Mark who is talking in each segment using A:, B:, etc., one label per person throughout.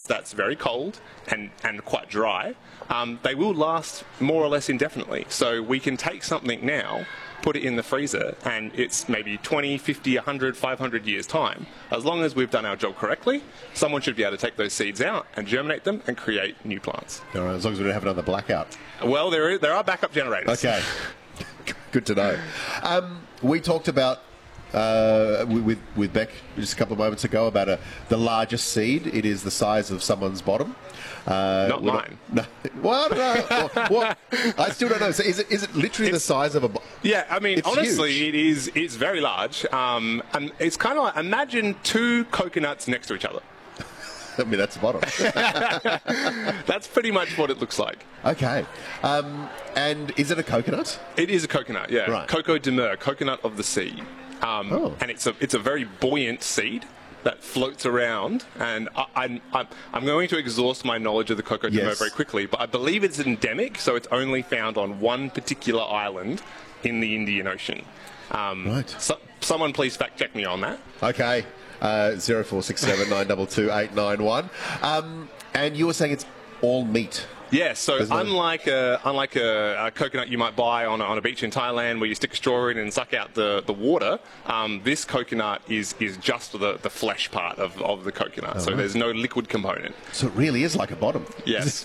A: that's very cold and quite dry, they will last more or less indefinitely. So we can take something now, put it in the freezer, and it's maybe 20, 50, 100, 500 years' time. As long as we've done our job correctly, someone should be able to take those seeds out and germinate them and create new plants.
B: All right, as long as we don't have another blackout.
A: Well, there are backup generators.
B: Okay. Good to know. We talked about with Beck just a couple of moments ago about the largest seed. It is the size of someone's bottom.
A: Not mine.
B: No. Well, I don't know. What? I still don't know. So is it literally the size of a?
A: Yeah, I mean, honestly,
B: huge.
A: it's very large, and it's kind of like, imagine two coconuts next to each other.
B: I mean, that's the bottom.
A: That's pretty much what it looks like.
B: Okay. And is it a coconut?
A: It is a coconut, yeah.
B: Right.
A: Coco de mer, coconut of the sea. And it's a very buoyant seed that floats around, and I'm going to exhaust my knowledge of the Coco de mer very quickly, but I believe it's endemic, so it's only found on one particular island in the Indian Ocean.
B: Right.
A: So, someone please fact check me on that.
B: Okay. 0467 922 891. And you were saying it's all meat.
A: Yeah, so unlike a coconut you might buy on a beach in Thailand where you stick a straw in and suck out the water, this coconut is just the flesh part of the coconut. So there's no liquid component.
B: So it really is like a bottom.
A: Yes.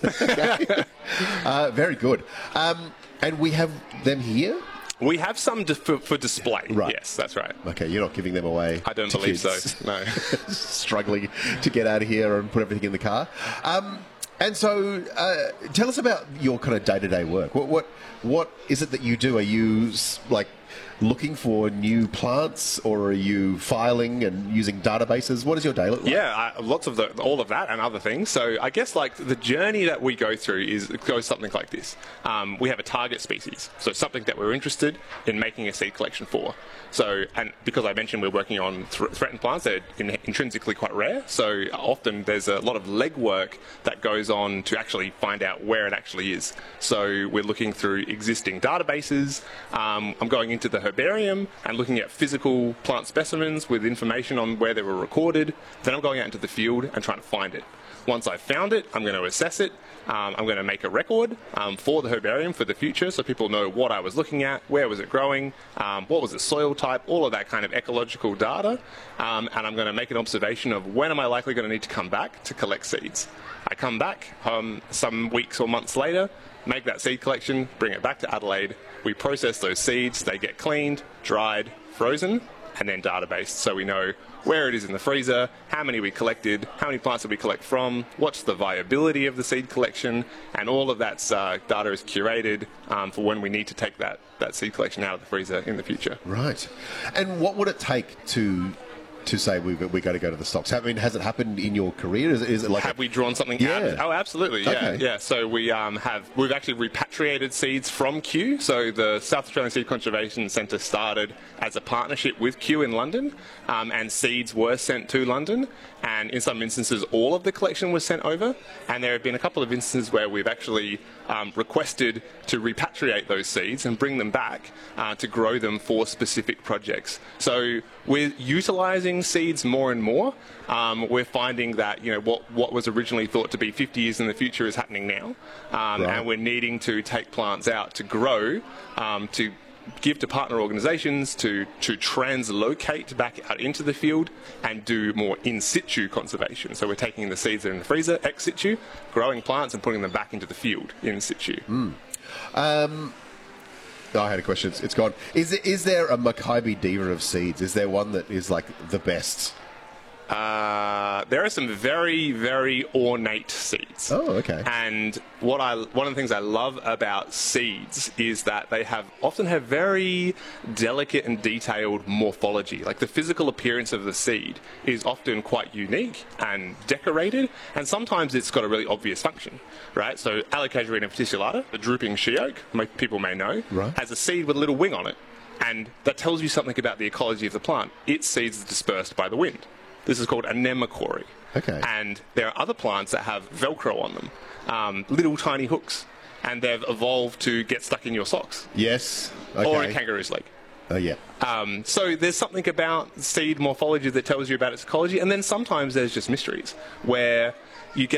B: Very good. And we have them here?
A: We have some for display.
B: Right.
A: Yes, that's right.
B: Okay, you're not giving them away.
A: I don't believe so. No.
B: Struggling to get out of here and put everything in the car. And so, tell us about your kind of day-to-day work. What is it that you do? Are you like looking for new plants, or are you filing and using databases? What does your day look like?
A: Yeah, lots of all of that and other things. So I guess like the journey that we go through goes something like this. We have a target species, so something that we're interested in making a seed collection for. So, and because I mentioned we're working on threatened plants, they're intrinsically quite rare. So often there's a lot of legwork that goes on to actually find out where it actually is. So we're looking through existing databases. I'm going into the herbarium and looking at physical plant specimens with information on where they were recorded. Then I'm going out into the field and trying to find it. Once I've found it, I'm going to assess it. I'm going to make a record for the herbarium for the future, so people know what I was looking at, where was it growing, what was the soil type, all of that kind of ecological data. And I'm going to make an observation of when am I likely going to need to come back to collect seeds. I come back some weeks or months later, make that seed collection, bring it back to Adelaide. We process those seeds, they get cleaned, dried, frozen, and then databased, so we know where it is in the freezer, how many we collected, how many plants did we collect from, what's the viability of the seed collection, and all of that data is curated for when we need to take that seed collection out of the freezer in the future.
B: Right. And what would it take to say we got to go to the stocks? I mean, has it happened in your career? Is it like
A: have we drawn something out? Oh, absolutely. Yeah,
B: okay.
A: Yeah. So we've actually repatriated seeds from Kew. So the South Australian Seed Conservation Centre started as a partnership with Kew in London, and seeds were sent to London. And in some instances, all of the collection was sent over. And there have been a couple of instances where we've actually requested to repatriate those seeds and bring them back to grow them for specific projects. So we're utilising seeds more and more. We're finding that what was originally thought to be 50 years in the future is happening now, and we're needing to take plants out to grow, to give to partner organisations to translocate back out into the field and do more in situ conservation. So we're taking the seeds that are in the freezer ex situ, growing plants and putting them back into the field in situ.
B: I had a question. It's gone. Is there a Makybe diva of seeds? Is there one that is like the best?
A: There are some very, very ornate seeds.
B: Oh, okay.
A: And one of the things I love about seeds is that they often have very delicate and detailed morphology. Like the physical appearance of the seed is often quite unique and decorated, and sometimes it's got a really obvious function, right? So Alocasia peticillata, the drooping she oak, people may know, has a seed with a little wing on it, and that tells you something about the ecology of the plant. Its seeds are dispersed by the wind. This is called anemochory.
B: Okay.
A: And there are other plants that have Velcro on them, little tiny hooks, and they've evolved to get stuck in your socks.
B: Yes. Okay.
A: Or a kangaroo's leg.
B: Oh, yeah.
A: So there's something about seed morphology that tells you about its ecology, and then sometimes there's just mysteries where